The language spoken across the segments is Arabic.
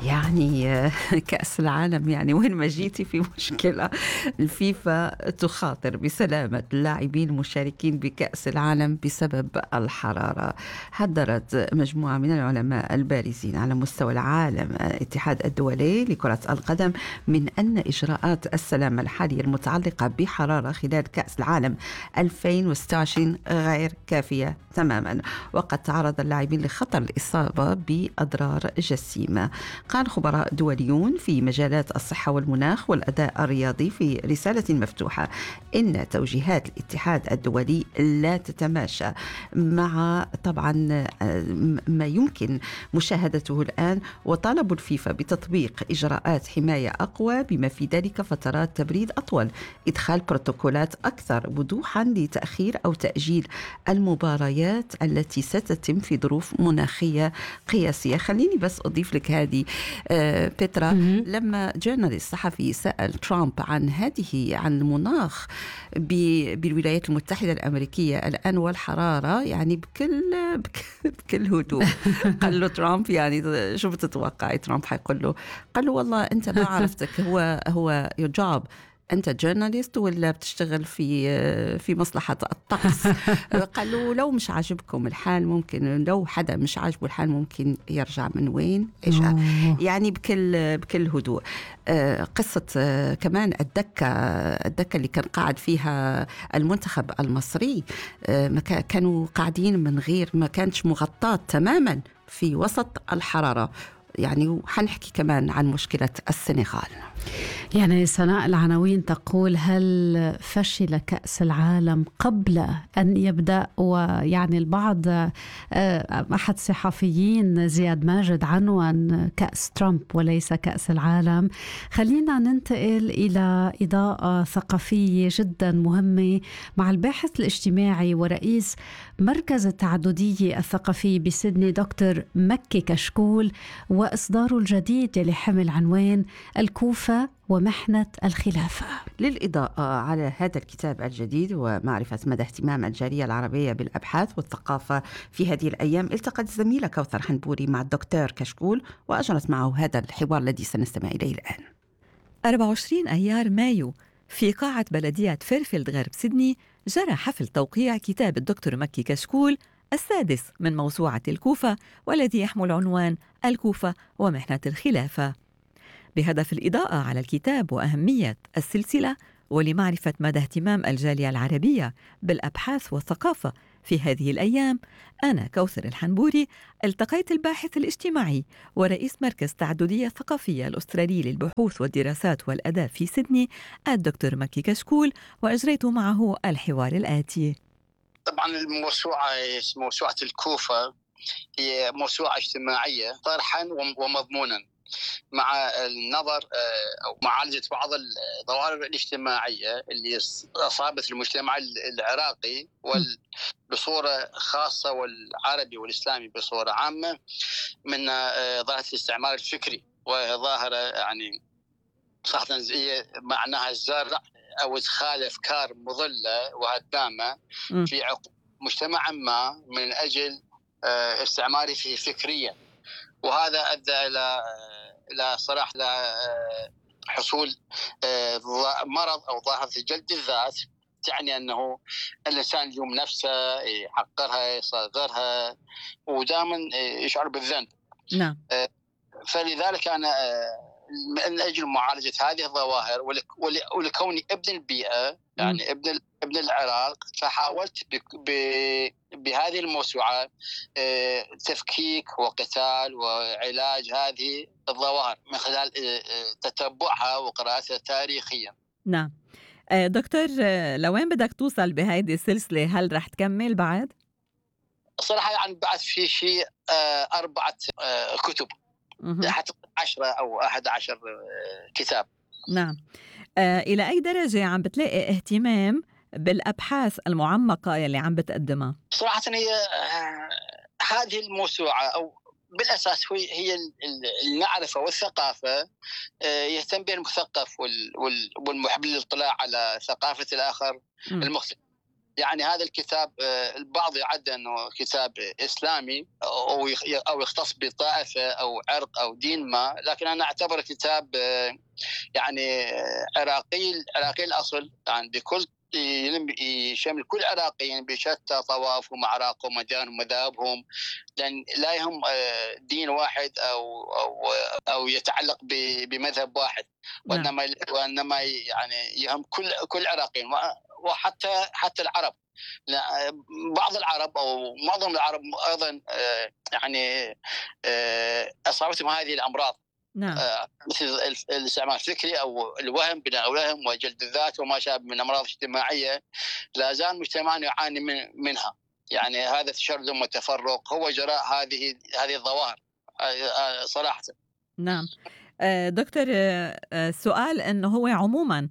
يعني كأس العالم يعني وين ما جيتي في مشكلة. الفيفا تخاطر بسلامة اللاعبين المشاركين بكأس العالم بسبب الحرارة. حذرت مجموعة من العلماء البارزين على مستوى العالم الاتحاد الدولي لكرة القدم من أن إجراءات السلامة الحالية المتعلقة بحرارة خلال كأس العالم 2026 غير كافية تماما، وقد تعرض اللاعبين لخطر الإصابة بأضرار جسيمة. قال خبراء دوليون في مجالات الصحة والمناخ والأداء الرياضي في رسالة مفتوحة إن توجيهات الاتحاد الدولي لا تتماشى مع طبعا ما يمكن مشاهدته الآن، وطالبوا الفيفا بتطبيق إجراءات حماية أقوى بما في ذلك فترات تبريد أطول، إدخال بروتوكولات أكثر وضوحا لتأخير أو تأجيل المباريات التي ستتم في ظروف مناخية قياسية. خليني بس أضيف لك هذه بيترا، لما جورناليست صحفي سأل ترامب عن المناخ بالولايات المتحدة الأمريكية الآن والحرارة يعني بكل هدوء قال له ترامب يعني شو بتتوقعي ترامب حيقول له؟ قال له والله أنت ما عرفتك، هو your job، أنت جورناليست ولا بتشتغل في مصلحة الطقس؟ قال له لو مش عاجبكم الحال ممكن، لو حدا مش عاجبه الحال ممكن يرجع من وين إيش يعني بكل هدوء. قصة كمان الدكة اللي كان قاعد فيها المنتخب المصري، كانوا قاعدين من غير، ما كانتش مغطاة تماما في وسط الحرارة يعني. وحنحكي كمان عن مشكلة السنغال. يعني سناء العناوين تقول: هل فشل كأس العالم قبل أن يبدأ؟ ويعني البعض أحد الصحفيين زياد ماجد عنوان كأس ترامب وليس كأس العالم. خلينا ننتقل إلى إضاءة ثقافية جدا مهمة مع الباحث الاجتماعي ورئيس مركز التعددية الثقافية بسيدني دكتور مكي كشكول، وإصداره الجديد اللي حمل عنوان الكوفة ومحنة الخلافة. للإضاءة على هذا الكتاب الجديد ومعرفة مدى اهتمام الجالية العربية بالأبحاث والثقافة في هذه الأيام، التقت الزميلة كوثر حنبوري مع الدكتور كشكول وأجرت معه هذا الحوار الذي سنستمع إليه الآن. 24 أيار مايو في قاعة بلدية فيرفيلد غرب سيدني جرى حفل توقيع كتاب الدكتور مكي كشكول السادس من موسوعة الكوفة، والذي يحمل عنوان الكوفة ومحنة الخلافة، بهدف الإضاءة على الكتاب وأهمية السلسلة ولمعرفة مدى اهتمام الجالية العربية بالأبحاث والثقافة في هذه الأيام. أنا كوثر الحنبوري التقيت الباحث الاجتماعي ورئيس مركز تعددية ثقافية الأسترالي للبحوث والدراسات والأداب في سيدني الدكتور مكي كشكول، وأجريت معه الحوار الآتي. طبعا موسوعة الكوفة هي موسوعة اجتماعية طرحا ومضمونا، مع النظر أو معالجة بعض الظواهر الاجتماعية اللي أصابت المجتمع العراقي بصورة خاصة والعربي والإسلامي بصورة عامة، من ظاهرة الاستعمار الفكري، وظاهرة يعني صراحة معناها الزرع أو إدخال أفكار مضلة وهدامة في عقول مجتمع ما من أجل استعماره فكريا، وهذا أدى إلى صراحة حصول مرض أو ظاهرة جلد الذات، تعني أنه الإنسان يلوم نفسه، يحقرها، يصغرها، ودائما يشعر بالذنب. نعم. فلذلك أنا من أجل معالجة هذه الظواهر ولكوني ابن البيئة يعني ابن العراق، فحاولت بهذه الموسوعة تفكيك وقتال وعلاج هذه الظواهر من خلال تتبعها وقراءتها تاريخيا. نعم دكتور، لوين بدك توصل بهذه السلسلة؟ هل رح تكمل بعد؟ صراحة يعني بعد في شيء 4 كتب، حتى 10 أو 11 كتاب. نعم. إلى أي درجة عم بتلاقي اهتمام بالأبحاث المعمقة يلي عم بتقدمها؟ صراحة هي هذه الموسوعة أو بالأساس هي المعرفة والثقافة، يهتم بها المثقف والمحب للاطلاع على ثقافة الآخر المختلف. يعني هذا الكتاب البعض يعد أنه كتاب إسلامي أو يختص بطائفة أو عرق أو دين ما، لكن أنا أعتبره كتاب يعني عراقي الأصل، يعني بكل يشمل كل العراقيين بشتى طوافهم وأعراقهم وديانهم ومذاهبهم، لأن لا يهم دين واحد أو يتعلق بمذهب واحد، وإنما يعني يهم كل العراقيين، وحتى العرب. بعض العرب أو معظم العرب أيضا يعني أصابتهم هذه الأمراض، نعم. مثل الاستعمار الفكري أو الوهم، بناء الوهم وجلد الذات وما شابه من أمراض اجتماعية لا زال مجتمعنا يعاني منها. يعني هذا التشرذم والتفرق هو جراء هذه الظواهر صراحة. نعم. دكتور، سؤال أنه هو عموما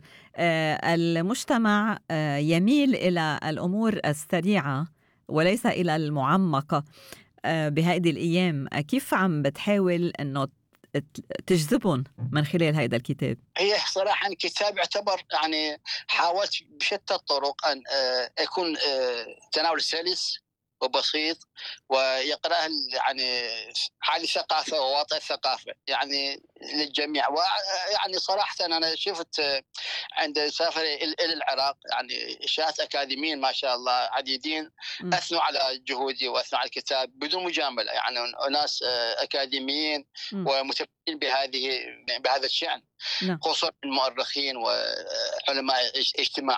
المجتمع يميل إلى الأمور السريعة وليس إلى المعمقة بهذه الأيام. كيف عم بتحاول أنه تجذبهم من خلال هذا الكتاب؟ هي صراحة الكتاب يعتبر يعني حاولت بشتى الطرق أن يكون تناول سلس وبسيط ويقرأه يعني حال الثقافة وواطئ الثقافة يعني للجميع. ويعني صراحة أنا شفت عند سافر إلى العراق يعني شاهدت أكاديميين ما شاء الله عديدين أثنوا على جهودي وأثنوا على الكتاب بدون مجاملة، يعني ناس أكاديميين ومتمكنين بهذا الشأن، خصوصا المؤرخين وعلماء اجتماع.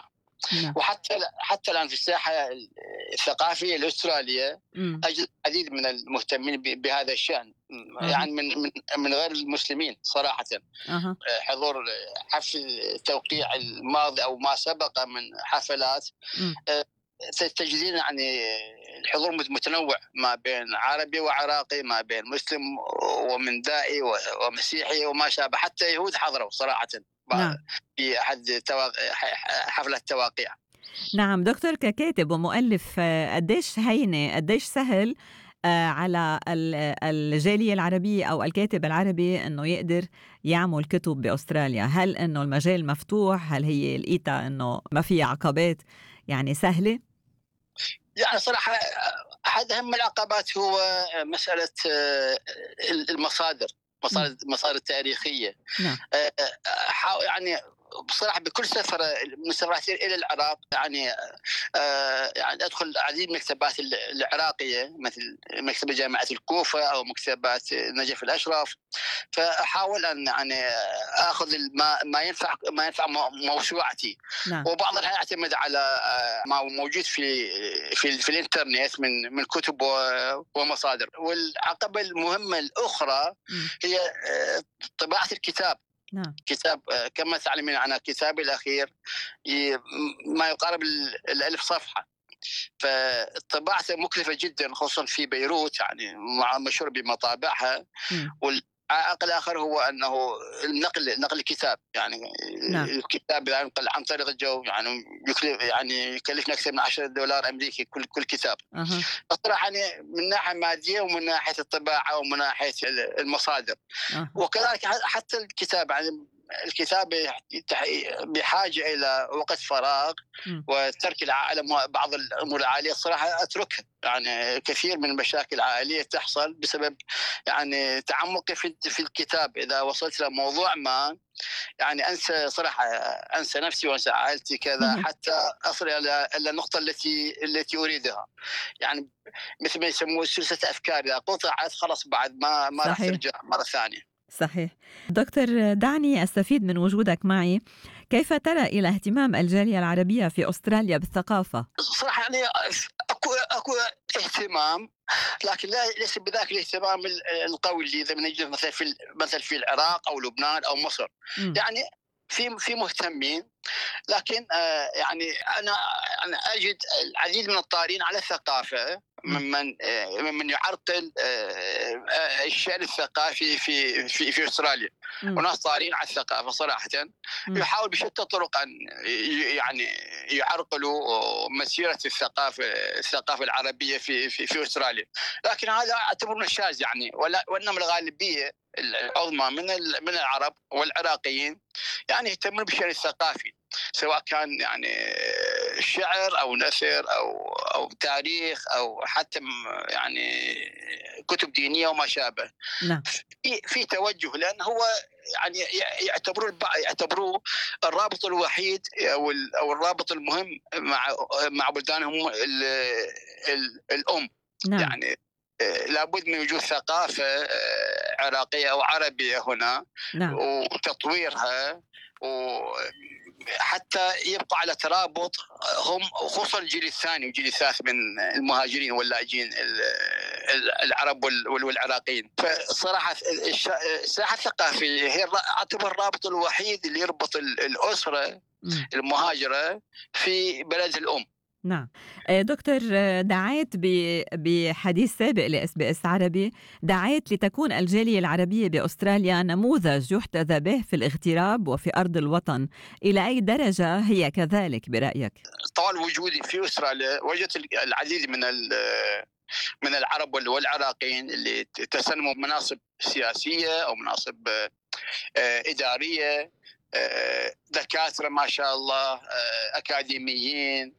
وحتى الآن في الساحة الثقافية الأسترالية أجد العديد من المهتمين بهذا الشأن، يعني من غير المسلمين صراحة. حضور حفل توقيع الماضي أو ما سبق من حفلات تجدين يعني الحضور متنوع ما بين عربي وعراقي، ما بين مسلم ومن دائي ومسيحي وما شابه، حتى يهود حضروا صراحة في أحد حفلة التواقيع. نعم دكتور، ككاتب ومؤلف قديش سهل على الجالية العربية أو الكاتب العربي أنه يقدر يعمل كتب بأستراليا؟ هل أنه المجال مفتوح؟ هل هي لقيتها أنه ما في عقبات يعني سهلة؟ يعني صراحة أحد أهم العقبات هو مسألة المصادر التاريخية. يعني بصراحة بكل سفر من سفراتي إلى العراق يعني أدخل العديد من المكتبات العراقية مثل مكتبة جامعة الكوفة أو مكتبات نجف الأشرف، فأحاول أن يعني أخذ ما ينفع موسوعتي. وبعض الأحيان أعتمد على ما موجود في الإنترنت من كتب ومصادر. والعقبة المهمة الأخرى هي طباعة الكتاب. كتاب كما تعلمين أنا كتابي الأخير ما يقارب 1000 صفحة، فطباعته مكلفة جدا خصوصا في بيروت يعني مشهور بمطابعها. والعائق الآخر هو أنه نقل الكتاب، يعني الكتاب إذا ينقل عن طريق الجو يعني يكلفنا أكثر من $10 أمريكي كل كتاب. صراحة يعني من ناحية مادية ومن ناحية الطباعة ومن ناحية المصادر. وكذلك حتى الكتاب يعني الكتاب بحاجة إلى وقت فراغ وترك العائلة. بعض الأمور العائلية الصراحة أتركها، يعني كثير من المشاكل العائلية تحصل بسبب يعني تعمقي في الكتاب. إذا وصلت لموضوع ما يعني أنسى نفسي وأنسى عائلتي كذا حتى أصل إلى النقطة التي أريدها. يعني مثل ما يسموه سلسلة أفكار، إذا قطعت خلاص بعد ما راح ترجع مرة ثانية. صحيح. دكتور، دعني أستفيد من وجودك معي. كيف ترى إلى اهتمام الجالية العربية في أستراليا بالثقافة؟ صراحة يعني أكو اهتمام، لكن ليس بذاك الاهتمام القوي اللي إذا بنجد مثلا في العراق أو لبنان أو مصر. يعني في مهتمين، لكن يعني أنا أجد العديد من الطارين على الثقافة ممن يعرقل الشأن الثقافي في أستراليا. وناس طارين على الثقافة صراحة يحاول بشتى الطرق أن يعني يعرقلوا مسيرة الثقافة العربية في أستراليا. لكن هذا أعتبره شاذ يعني، وإنما الغالبية العظمى من العرب والعراقيين يعني يهتمون بالشأن الثقافي، سواء كان يعني شعر أو نثر أو تاريخ أو حتى يعني كتب دينية وما شابه. نعم. في توجه، لأن هو يعني يعتبروه الرابط الوحيد أو الرابط المهم مع بلدانهم الأم. نعم. يعني لابد من وجود ثقافة عراقية أو عربية هنا. نعم. وتطويرها، وحتى يبقى على ترابط هم، خصوصا الجيل الثاني والجيل الثالث من المهاجرين واللاجئين العرب والعراقيين. فصراحة الساحة الثقافية هي أعتبر الرابط الوحيد اللي يربط الأسرة المهاجرة في بلد الأم. نعم. دكتور، دعيت بحديث سابق لSBS عربي، دعيت لتكون الجالية العربية بأستراليا نموذج يحتذى به في الاغتراب وفي أرض الوطن. إلى أي درجة هي كذلك برأيك؟ طوال وجودي في أستراليا وجدت العديد من العرب والعراقيين اللي تسنموا مناصب سياسية أو مناصب إدارية، دكاترة ما شاء الله، أكاديميين.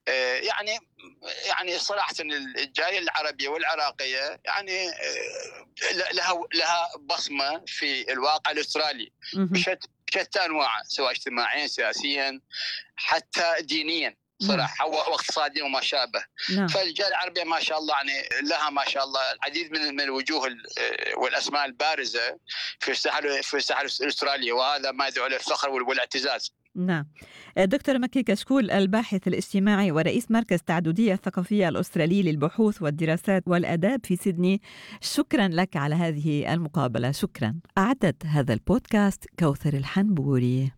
يعني صراحة الجالية العربية والعراقية يعني لها بصمة في الواقع الأسترالي بشتى أنواع، سواء اجتماعيا، سياسيا، حتى دينيا صراحة، واقتصاديا وما شابه. نعم. فالجالية العربية ما شاء الله يعني لها ما شاء الله العديد من الوجوه والأسماء البارزة في الساحة الأسترالية، وهذا ما يدعو للفخر والاعتزاز. نعم. دكتور مكي كشكول، الباحث الاجتماعي ورئيس مركز تعددية الثقافية الأسترالي للبحوث والدراسات والآداب في سيدني، شكرا لك على هذه المقابلة. شكرا. أعدت هذا البودكاست كوثر الحنبوري.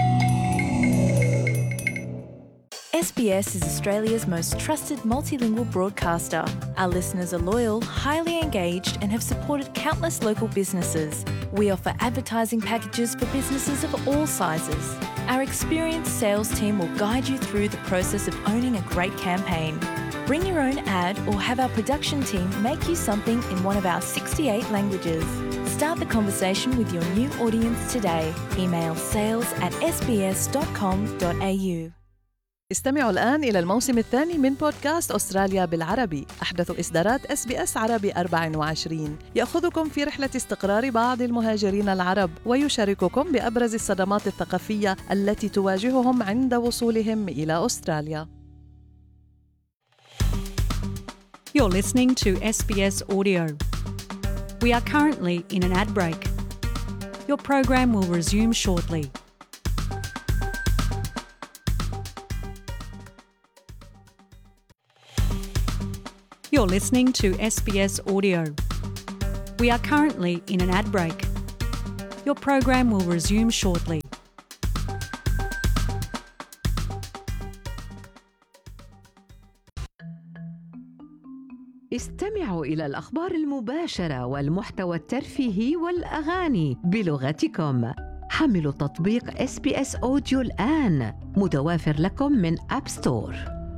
SBS is Australia's most trusted multilingual broadcaster. Our listeners are loyal, highly engaged, and have supported countless local businesses. We offer advertising packages for businesses of all sizes. Our experienced sales team will guide you through the process of owning a great campaign. Bring your own ad or have our production team make you something in one of our 68 languages. Start the conversation with your new audience today. Email sales@sbs.com.au. استمعوا الآن إلى الموسم الثاني من بودكاست أستراليا بالعربي، أحدث إصدارات SBS عربي 24، يأخذكم في رحلة استقرار بعض المهاجرين العرب ويشارككم بأبرز الصدمات الثقافية التي تواجههم عند وصولهم إلى أستراليا. You're listening to SBS Audio. We are currently in an ad break. Your program will resume shortly. You're listening to SBS Audio. We are currently in an ad break. Your program will resume shortly. استمعوا إلى الأخبار المباشرة والمحتوى الترفيهي والأغاني بلغتكم. حملوا تطبيق SBS Audio الآن، متوافر لكم من أب ستور.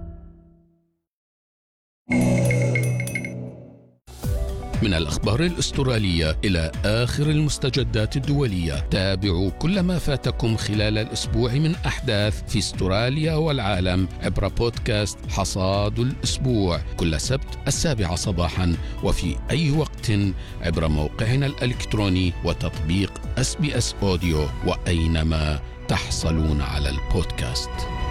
من الأخبار الأسترالية إلى آخر المستجدات الدولية، تابعوا كل ما فاتكم خلال الأسبوع من أحداث في أستراليا والعالم عبر بودكاست حصاد الأسبوع كل سبت 7 صباحا، وفي أي وقت عبر موقعنا الإلكتروني وتطبيق SBS Audio، وأينما تحصلون على البودكاست.